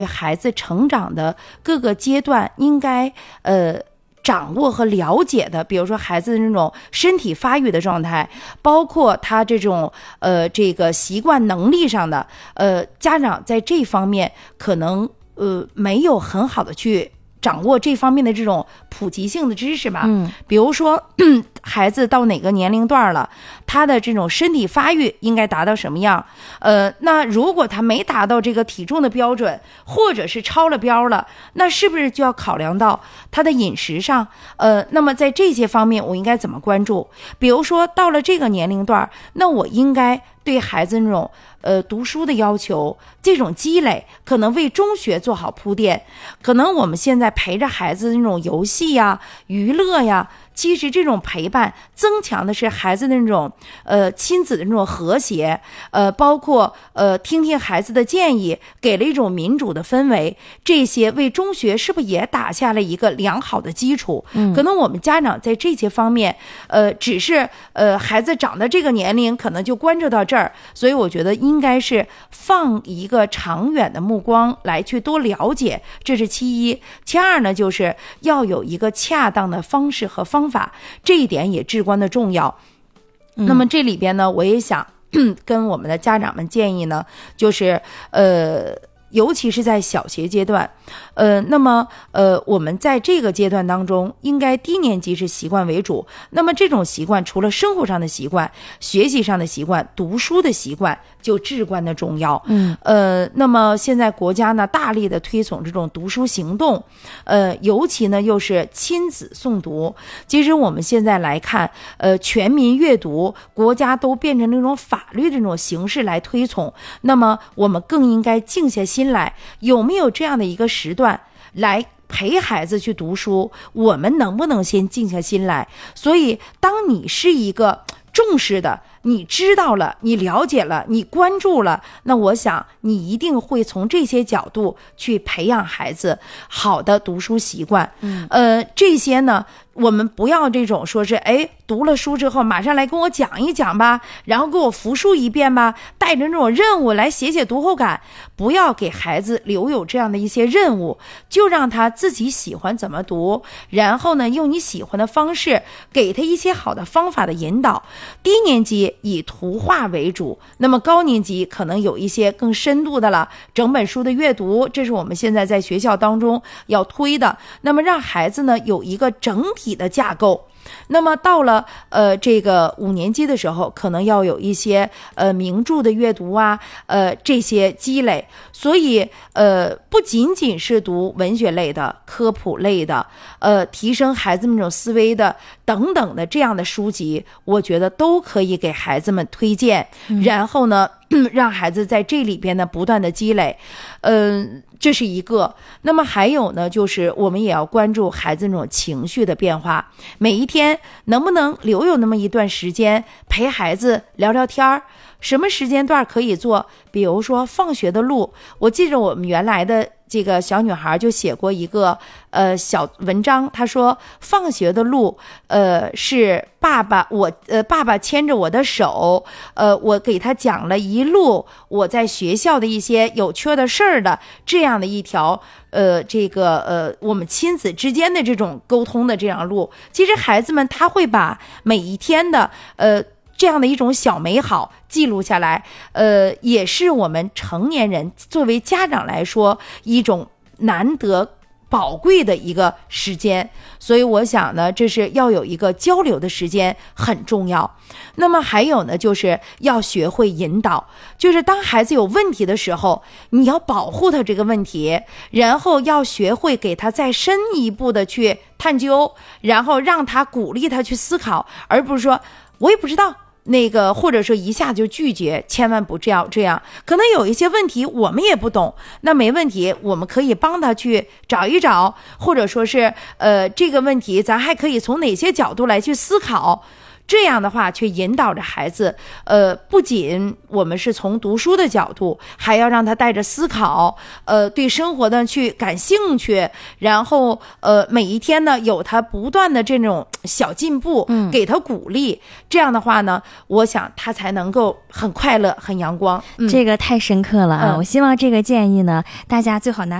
孩子成长的各个阶段应该掌握和了解的，比如说孩子的那种身体发育的状态，包括他这种这个习惯能力上的，家长在这方面可能没有很好的去掌握这方面的这种普及性的知识吧。比如说孩子到哪个年龄段了，他的这种身体发育应该达到什么样？那如果他没达到这个体重的标准，或者是超了标了，那是不是就要考量到他的饮食上？那么在这些方面我应该怎么关注？比如说到了这个年龄段，那我应该对孩子那种读书的要求，这种积累可能为中学做好铺垫。可能我们现在陪着孩子的那种游戏呀、娱乐呀，其实这种陪伴增强的是孩子的那种亲子的那种和谐，包括听听孩子的建议，给了一种民主的氛围，这些为中学是不是也打下了一个良好的基础？可能我们家长在这些方面只是孩子长到这个年龄可能就关注到这儿，所以我觉得应该是放一个长远的目光来去多了解，这是其一。其二呢，就是要有一个恰当的方式和方法，这一点也至关的重要。那么这里边呢，我也想跟我们的家长们建议呢，就是尤其是在小学阶段，那么我们在这个阶段当中，应该低年级是习惯为主。那么这种习惯，除了生活上的习惯、学习上的习惯、读书的习惯，就至关的重要。那么现在国家呢，大力的推崇这种读书行动，尤其呢又是亲子诵读。其实我们现在来看，全民阅读，国家都变成那种法律的这种形式来推崇。那么我们更应该静下心来，有没有这样的一个时段来陪孩子去读书？我们能不能先静下心来？所以当你是一个重视的，你知道了，你了解了，你关注了，那我想你一定会从这些角度去培养孩子好的读书习惯。这些呢，我们不要这种说是读了书之后马上来跟我讲一讲吧，然后给我复述一遍吧，带着那种任务来写写读后感。不要给孩子留有这样的一些任务，就让他自己喜欢怎么读，然后呢用你喜欢的方式给他一些好的方法的引导。低年级以图画为主，那么高年级可能有一些更深度的了，整本书的阅读，这是我们现在在学校当中要推的。那么让孩子呢有一个整体的架构。那么到了这个5年级的时候，可能要有一些名著的阅读啊，这些积累。所以不仅仅是读文学类的、科普类的，提升孩子们这种思维的等等的这样的书籍，我觉得都可以给孩子们推荐。然后呢，让孩子在这里边呢不断的积累。这是一个。那么还有呢，就是我们也要关注孩子那种情绪的变化。每一天能不能留有那么一段时间陪孩子聊聊天儿？什么时间段可以做？比如说放学的路，我记着我们原来的这个小女孩就写过一个小文章，她说放学的路是爸爸爸爸牵着我的手，我给他讲了一路我在学校的一些有趣的事儿的这样的一条我们亲子之间的这种沟通的这样路。其实孩子们他会把每一天的这样的一种小美好记录下来，也是我们成年人作为家长来说一种难得宝贵的一个时间。所以我想呢，这是要有一个交流的时间很重要。那么还有呢，就是要学会引导，就是当孩子有问题的时候，你要保护他这个问题，然后要学会给他再深一步的去探究，然后让他鼓励他去思考，而不是说我也不知道或者说一下就拒绝，千万不这样。可能有一些问题我们也不懂，那没问题，我们可以帮他去找一找，或者说是这个问题咱还可以从哪些角度来去思考。 这样的话却引导着孩子，不仅我们是从读书的角度，还要让他带着思考，对生活呢去感兴趣，然后每一天呢有他不断的这种小进步，给他鼓励，这样的话呢，我想他才能够很快乐、很阳光。 这个太深刻了啊！我希望这个建议呢，大家最好拿